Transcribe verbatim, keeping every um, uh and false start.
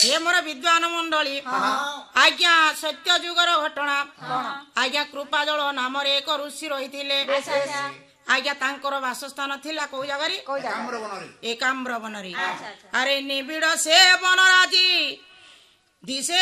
हे मोर विद्वान मंडली आज्ञा सत्य जुगर घटना आज्ञा कृपाजल नाम एक ऋषि रही आज्ञा तांकर वासस्थान थिला को जगरी एकाम्र बनरी अरे निबिड़ से बनराजी दिशे